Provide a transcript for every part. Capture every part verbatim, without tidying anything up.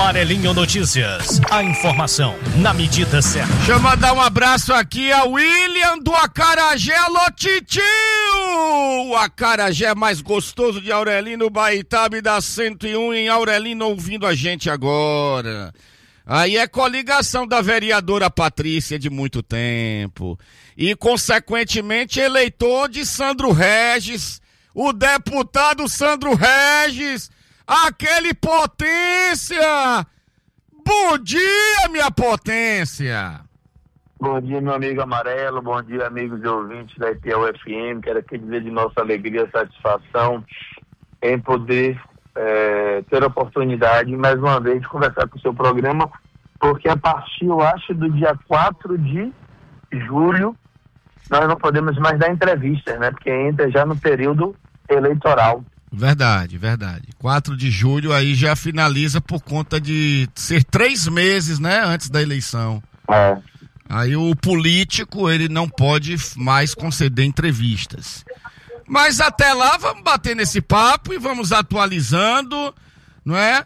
Amarelinho Notícias. A informação na medida certa. Deixa eu mandar um abraço aqui a William do Acarajé. Alô, titio! O acarajé mais gostoso de Aurelino, Baitabe da cento e um em Aurelino, ouvindo a gente agora. Aí é coligação da vereadora Patrícia de muito tempo. E, consequentemente, eleitor de Sandro Regis, o deputado Sandro Regis, aquele potência! Bom dia, minha potência! Bom dia, meu amigo Amarelo, bom dia, amigos e ouvintes da I P U F M. Quero aqui dizer de nossa alegria e satisfação em poder é, ter a oportunidade, mais uma vez, de conversar com o seu programa, porque a partir, eu acho, do dia quatro de julho, nós não podemos mais dar entrevistas, né? Porque entra já no período eleitoral. Verdade, verdade. quatro de julho aí já finaliza por conta de ser três meses, né, antes da eleição. É. Aí o político, ele não pode mais conceder entrevistas. Mas até lá, vamos bater nesse papo e vamos atualizando, não é?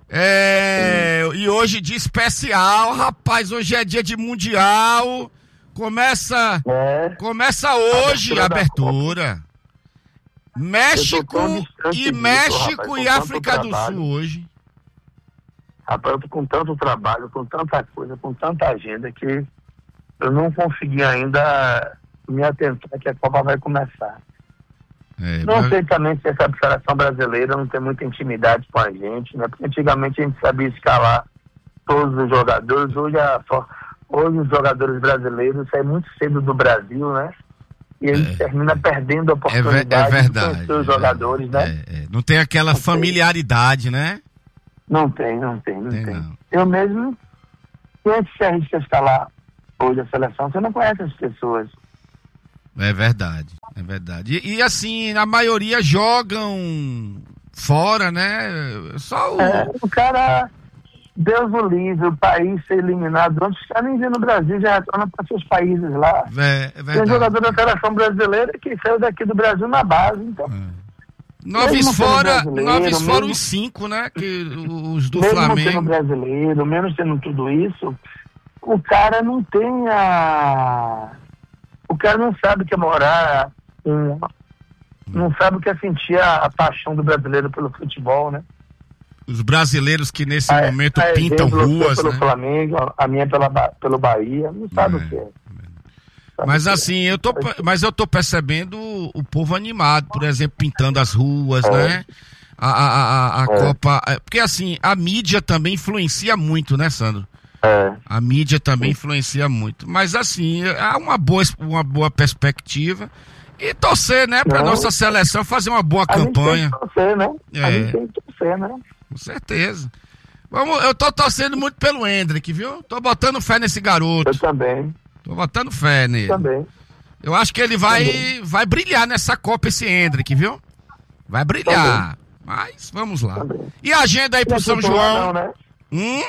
É, e hoje dia especial, rapaz, hoje é dia de Mundial, começa, É. começa hoje a Abertura abertura. México e disso, México rapaz, e com África tanto do trabalho. Sul hoje. Rapaz, eu tô com tanto trabalho, com tanta coisa, com tanta agenda que eu não consegui ainda me atentar que a Copa vai começar. É, Não mas- sei também se essa seleção brasileira não tem muita intimidade com a gente, né? Porque antigamente a gente sabia escalar todos os jogadores. Hoje, a, hoje os jogadores brasileiros saem muito cedo do Brasil, né? E a gente É. termina perdendo a É, ve- oportunidade é de verdade. conhecer os é jogadores, verdade. né? É, é. Não tem aquela Não tem. familiaridade, né? Não tem, não tem, não Tem tem. não. Eu mesmo, antes de a gente escalar hoje a seleção, você não conhece as pessoas. É verdade, é verdade. E, e, assim, a maioria jogam fora, né? Só o... É, o cara, Deus o livre, o país ser eliminado antes, os caras nem vêm no Brasil, já retornam para seus países lá. É, é Tem verdade. jogador da seleção brasileira que saiu daqui do Brasil na base, então. Nove Mesmo sendo fora, brasileiro, nove fora mesmo- os cinco, né? Que, os do Mesmo sendo Flamengo. brasileiro, mesmo sendo tudo isso, o cara não tem a... O cara não sabe o que é morar, um... não sabe o que é sentir a, a paixão do brasileiro pelo futebol, né? Os brasileiros que nesse A- momento a pintam exemplo, eu sou ruas, pelo né? Flamengo, a minha pela, Ba- pelo Bahia, não sabe É. o que é. Sabe Mas o que é. assim, eu tô, mas eu tô percebendo o, o povo animado, por exemplo, pintando as ruas, É. né? A, a, a, a É. Copa. é, Porque assim, a mídia também influencia muito, né, Sandro? É. A mídia também influencia muito. Mas assim, há uma boa, uma boa perspectiva. E torcer, né, pra Não. nossa seleção fazer uma boa A gente tem campanha. que torcer, né? É. A gente tem que torcer, né? Com certeza. Vamos, eu tô torcendo muito pelo Hendrick, viu? Tô botando fé nesse garoto. Eu também, Tô botando fé nele. também. Eu acho que ele vai, vai brilhar nessa Copa, esse Hendrick, viu? Vai brilhar. Mas vamos lá. Também. E a agenda aí pro Ele é São titular João? Não, né? Hum?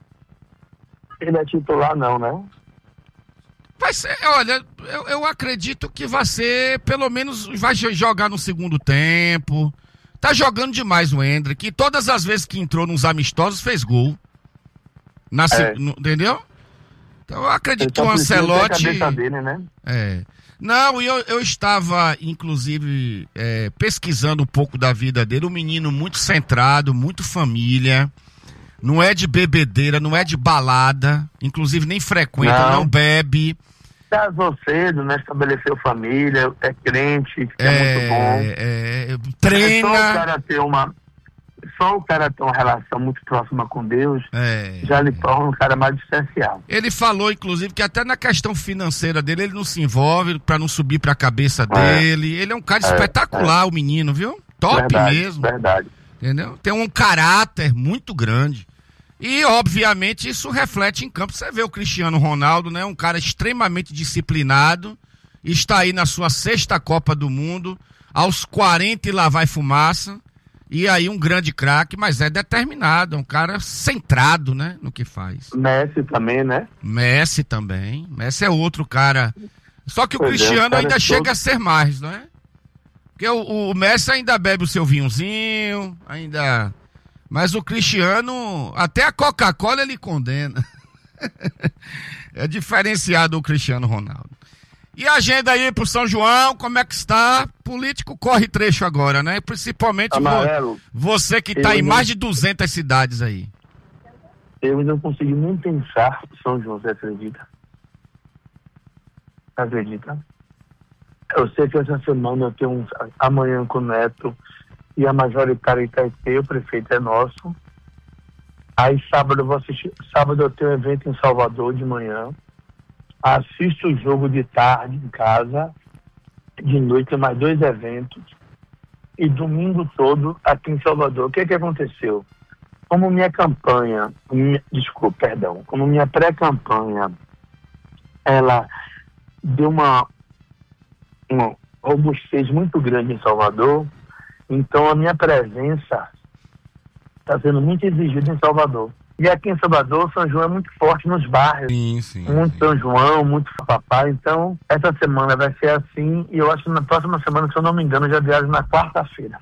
Ele é titular, não, né? Vai ser, olha, eu, eu acredito que vai ser, pelo menos, vai jo- jogar no segundo tempo. Tá jogando demais o Hendrick. E todas as vezes que entrou nos amistosos, fez gol. Na, se- É. no- entendeu? Então eu acredito Ele que o só precisa ter a Ancelotti... cabeça dele, né? É. Não, e eu, eu estava, inclusive, é, pesquisando um pouco da vida dele. Um menino muito centrado, muito família. Não é de bebedeira, não é de balada. Inclusive nem frequenta, não, Não. bebe. Casou cedo, né? Estabeleceu família, é crente, que é, muito bom. é, É só o treina. cara ter uma... Só o cara ter uma relação muito próxima com Deus É, já lhe torna um cara mais especial. Ele falou, inclusive, que até na questão financeira dele, ele não se envolve pra não subir pra cabeça É. dele. Ele é um cara É, espetacular, o menino, viu? Top verdade, mesmo. Verdade. Entendeu? Tem um caráter muito grande. E, obviamente, isso reflete em campo. Você vê o Cristiano Ronaldo, né? Um cara extremamente disciplinado. Está aí na sua sexta Copa do Mundo. Aos quarenta e lá vai fumaça. E aí um grande craque, mas é determinado. É um cara centrado, né? No que faz. Messi também, né? Messi também. Messi é outro cara. Só que o Pois é, Cristiano os caras ainda chega todos- a ser mais, não é? Porque o, o Messi ainda bebe o seu vinhozinho, ainda Mas o Cristiano, até a Coca-Cola ele condena. É diferenciado o Cristiano Ronaldo. E a agenda aí pro São João, como é que está? Político corre trecho agora, né? Principalmente Amarelo, vo- você que tá em não- mais de duzentas cidades aí. Eu não consegui nem pensar em São João, você acredita? Acredita? Eu sei que essa semana eu tenho um, amanhã com o Neto e a majoritária Itaipê, o prefeito é nosso. Aí sábado eu vou assistir, sábado eu tenho um evento em Salvador de manhã. Assisto o jogo de tarde em casa, de noite tem mais dois eventos. E domingo todo aqui em Salvador. O que é que aconteceu? Como minha campanha, minha, desculpa, perdão, como minha pré-campanha, ela deu uma, uma robustez muito grande em Salvador, então a minha presença está sendo muito exigida em Salvador. E aqui em Salvador, São João é muito forte nos bairros, Sim, sim. muito sim. São João, muito papai, então essa semana vai ser assim, e eu acho que na próxima semana, se eu não me engano, eu já viajo na quarta-feira.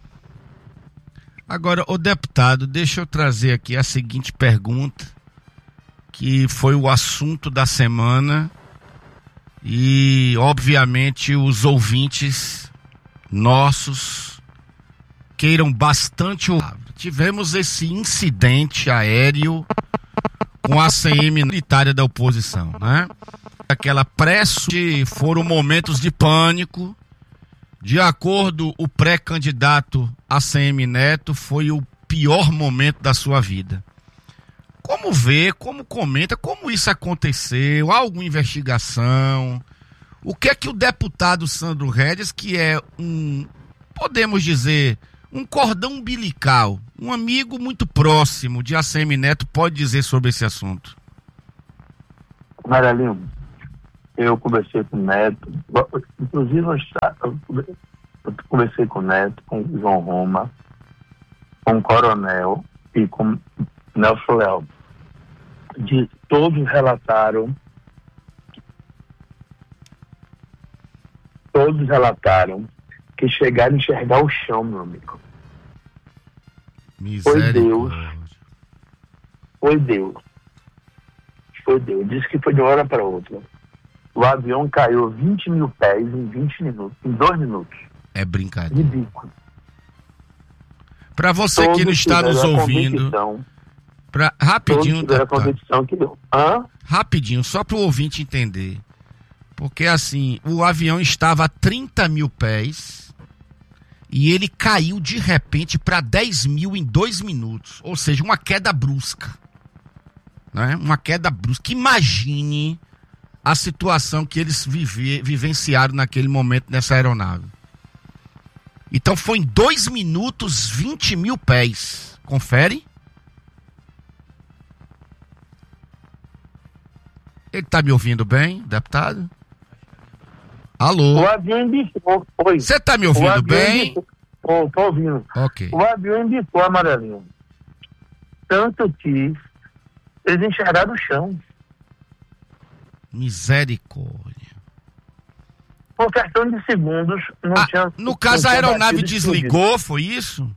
Agora, ô deputado, deixa eu trazer aqui a seguinte pergunta, que foi o assunto da semana e, obviamente, os ouvintes nossos queiram bastante o... Tivemos esse incidente aéreo com a C M militar da oposição, né? Aquela pressa, foram momentos de pânico. De acordo, o pré-candidato A C M Neto foi o pior momento da sua vida. Como vê, como comenta, como isso aconteceu? Há alguma investigação? O que é que o deputado Sandro Regis, que é um, podemos dizer, um cordão umbilical, um amigo muito próximo de A C M Neto, pode dizer sobre esse assunto? Maralinho, eu conversei com o Neto, inclusive eu conversei com o Neto, com o João Roma, com o Coronel e com o Nelson Leal. De, todos relataram, todos relataram que chegaram a enxergar o chão, meu amigo. Foi Deus. Foi Deus. Foi Deus. Disse que foi de uma hora para outra. O avião caiu vinte mil pés em vinte minutos, em dois minutos. É brincadeira. De bico. Para você Todos que não está nos ouvindo, pra, rapidinho, todos a convicção que deu. Hã? Rapidinho, só para o ouvinte entender. Porque assim, o avião estava a trinta mil pés e ele caiu de repente para dez mil em dois minutos. Ou seja, uma queda brusca. Né? Uma queda brusca. Imagine a situação que eles vive, vivenciaram naquele momento nessa aeronave. Então foi em dois minutos, vinte mil pés. Confere? Ele tá me ouvindo bem, deputado? Alô? O avião embicou. Oi. Você tá me ouvindo bem? Tô, tô ouvindo. Ok. O avião embicou, Amarelinho. Tanto que eles enxergaram o chão. Misericórdia. Por questão de segundos, não Ah, tinha... no caso, não a tinha aeronave batido, desligou, foi isso?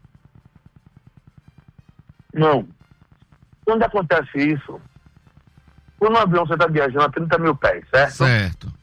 Não. Quando acontece isso, quando um avião você está viajando a trinta mil pés, certo? Certo.